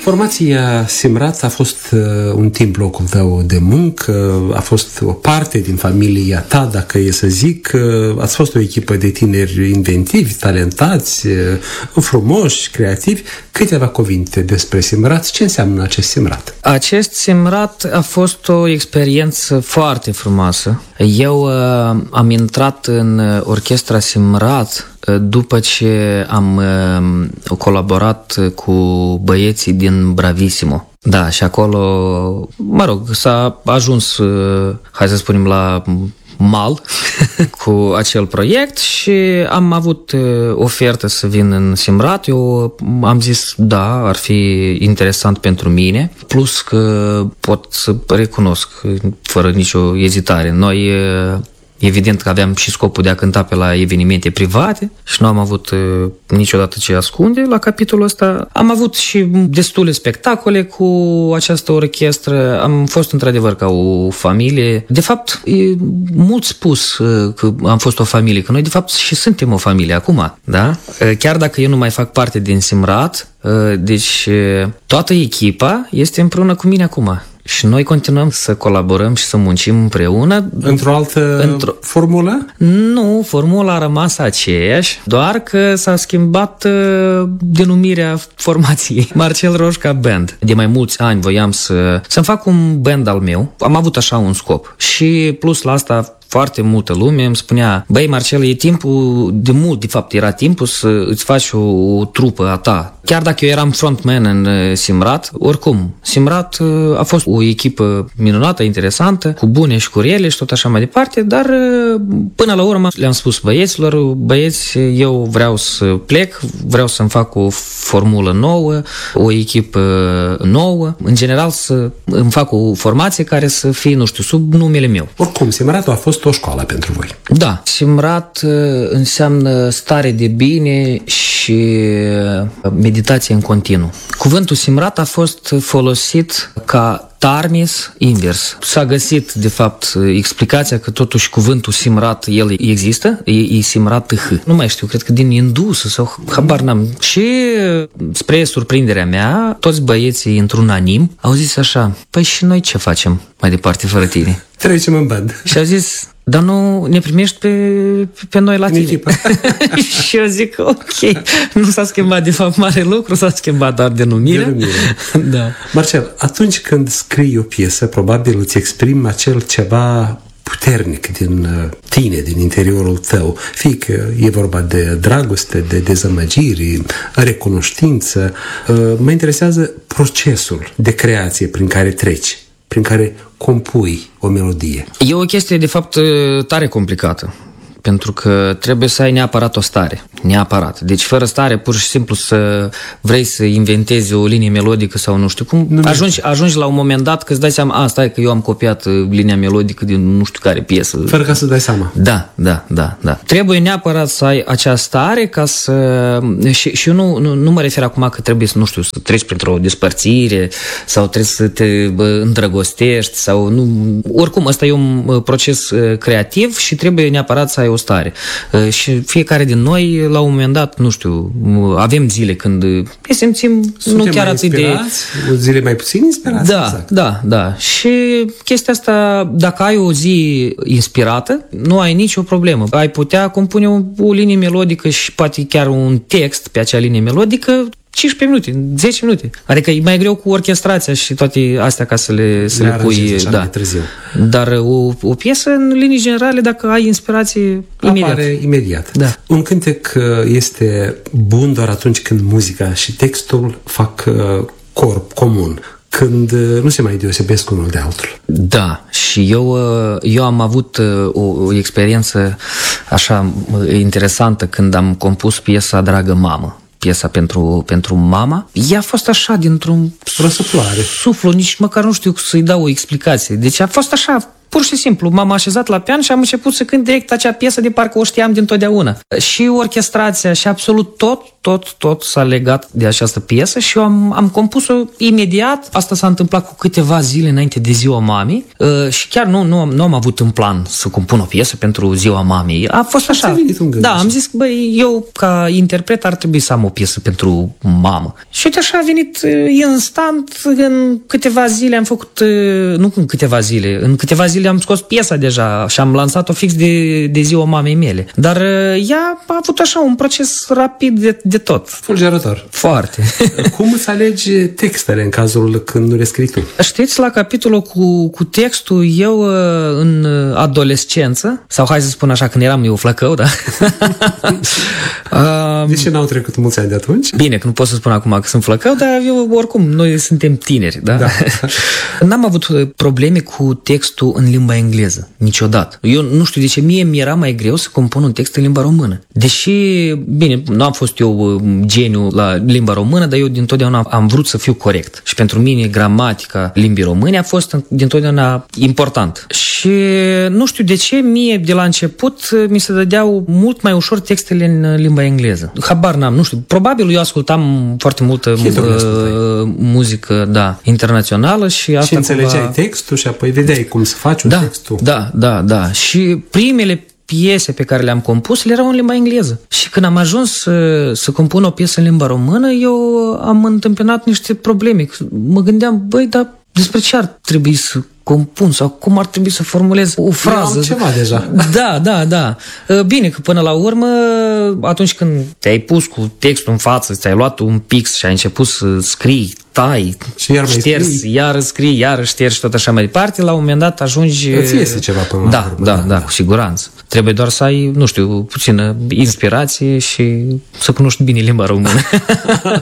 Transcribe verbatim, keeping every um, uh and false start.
Formația Simrat a fost un timp locul tău de muncă, a fost o parte din familia ta, dacă e să zic. Ați fost o echipă de tineri inventivi, talentați, frumoși, creativi. Câteva cuvinte despre Simrat. Ce înseamnă acest Simrat? Acest Simrat a fost o experiență foarte frumoasă. Eu uh, am intrat în orchestra Simrat după ce am uh, colaborat cu băieții din Bravissimo. Da, și acolo, mă rog, s-a ajuns, uh, hai să spunem, la mal cu acel proiect și am avut uh, ofertă să vin în Simrat. Eu am zis, da, ar fi interesant pentru mine, plus că pot să recunosc, fără nicio ezitare, noi... Uh, Evident că aveam și scopul de a cânta pe la evenimente private și nu am avut uh, niciodată ce ascunde la capitolul ăsta. Am avut și destule spectacole cu această orchestră. Am fost într-adevăr ca o familie. De fapt, e mult spus uh, că am fost o familie, că noi de fapt și suntem o familie acum, da? Uh, chiar dacă eu nu mai fac parte din Simrat, uh, deci uh, toată echipa este împreună cu mine acum. Și noi continuăm să colaborăm și să muncim împreună. Într-o altă Într-o... formulă? Nu, formula a rămas aceeași, doar că s-a schimbat uh, denumirea formației. Marcel Roșca Band. De mai mulți ani voiam să, să-mi fac un band al meu. Am avut așa un scop. Și plus la asta foarte multă lume îmi spunea, băi, Marcel, e timpul, de mult, de fapt, era timpul să îți faci o, o trupă a ta. Chiar dacă eu eram frontman în Simrat, oricum, Simrat a fost o echipă minunată, interesantă, cu bune și cu rele și tot așa mai departe, dar până la urmă le-am spus băieților, băieți, eu vreau să plec, vreau să-mi fac o formulă nouă, o echipă nouă, în general să îmi fac o formație care să fie, nu știu, sub numele meu. Oricum, Simratul a fost o școală pentru voi. Da, Simrat înseamnă stare de bine și meditație în continuu. Cuvântul Simrat a fost folosit ca Tarmis invers. S-a găsit, de fapt, explicația că totuși cuvântul Simrat, el există, e, e Simrat H. Nu mai știu, cred că din indusă sau habar n-am. Și, spre surprinderea mea, toți băieții într-un unanim au zis așa, păi și noi ce facem mai departe fără tine? Trecem în band. Și au zis, dar nu ne primești pe, pe noi la tine. Și eu zic, ok, nu s-a schimbat de fapt mare lucru, s-a schimbat doar denumirea. Denumire. Da. Marcel, atunci când scrii o piesă, probabil îți exprimi acel ceva puternic din tine, din interiorul tău. Fie că e vorba de dragoste, de dezamăgiri, recunoștință. Mă interesează procesul de creație prin care treci, prin care compui o melodie. E o chestie, de fapt, tare complicată. Pentru că trebuie să ai neapărat o stare. Neapărat. Deci fără stare, pur și simplu să vrei să inventezi o linie melodică sau nu știu cum, nu ajungi, ajungi la un moment dat că îți dai seama, a, stai că eu am copiat linia melodică din nu știu care piesă. Fără ca să dai seama. Da, da, da, da. Trebuie neapărat să ai acea stare ca să... Și, și eu nu, nu, nu mă refer acum că trebuie să, nu știu, să treci printr-o despărțire sau trebuie să te bă, îndrăgostești sau nu... Oricum, ăsta e un proces creativ și trebuie neapărat să ai o stare. Și fiecare din noi, la un moment dat, nu știu, avem zile când ne simțim Suntem nu chiar atât de... zile mai puțin inspirați? Da, exact. da, da. Și chestia asta, dacă ai o zi inspirată, nu ai nicio problemă. Ai putea compune o, o linie melodică și poate chiar un text pe acea linie melodică cincisprezece minute, zece minute. Adică e mai greu cu orchestrația și toate astea ca să le, să le pui. Da. Dar o, o piesă, în linii generale, dacă ai inspirație, imediat. Apare imediat. Da. Un cântec este bun doar atunci când muzica și textul fac corp comun, când nu se mai deosebesc unul de altul. Da, și eu, eu am avut o, o experiență așa interesantă când am compus piesa Dragă Mamă. Piesa pentru, pentru mama, ea a fost așa dintr-un răsuflare. Suflu, nici măcar nu știu să-i dau o explicație. Deci a fost așa pur și simplu, m-am așezat la pian și am început să cânt direct acea piesă de parcă o știam dintotdeauna. Și orchestrația și absolut tot, tot, tot s-a legat de această piesă și eu am, am compus-o imediat. Asta s-a întâmplat cu câteva zile înainte de ziua mamei și chiar nu, nu, nu am avut în plan să compun o piesă pentru ziua mamei. A fost așa. Da, am zis, băi, eu ca interpret ar trebui să am o piesă pentru mamă. Și uite așa a venit instant, în câteva zile am făcut, nu în câteva zile, în câteva zile am scos piesa deja și am lansat-o fix de, de ziua mamei mele. Dar ea a avut așa un proces rapid de, de tot. Fulgerător. Foarte. Cum îți alegi textele în cazul când nu le scrii tu? Știți, la capitolul cu, cu textul, eu în adolescență, sau hai să spun așa, când eram eu flăcău, da? De ce n-au trecut mulți ani de atunci? Bine, că nu pot să spun acum că sunt flăcău, dar eu, oricum, noi suntem tineri, da? Da. N-am avut probleme cu textul în limba engleză, niciodată. Eu nu știu de ce, mie mi-era mai greu să compun un text în limba română. Deși, bine, nu am fost eu geniu la limba română, dar eu dintotdeauna am vrut să fiu corect. Și pentru mine gramatica limbii române a fost dintotdeauna important. Și nu știu de ce, mie de la început mi se dădeau mult mai ușor textele în limba engleză. Habar n-am, nu știu. Probabil eu ascultam foarte multă uh, muzică, da, internațională și asta și înțelegeai cumva... textul și apoi vedeai cum să faci un da, textul. Da, da, da. Și primele piese pe care le-am compus, le erau în limba engleză. Și când am ajuns să, să compun o piesă în limba română, eu am întâmpinat niște probleme. Mă gândeam, băi, dar despre ce ar trebui să compun sau cum ar trebui să formulez o frază. Eu am ceva deja. Da, da, da. Bine, că până la urmă, atunci când te-ai pus cu textul în față, ți-ai luat un pix și ai început să scrii, tai, și iar șterzi, scrii. iar scrii, iar ștergi și tot așa mai departe, la un moment dat ajungi... Îți iese ceva până la da, urmă. Da, da, da, cu siguranță. Trebuie doar să ai, nu știu, puțină inspirație și să cunoști bine limba română.